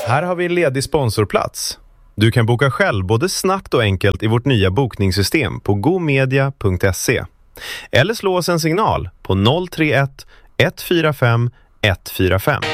Här har vi en ledig sponsorplats. Du kan boka själv både snabbt och enkelt i vårt nya bokningssystem på gomedia.se. Eller slå oss en signal på 031 145 145.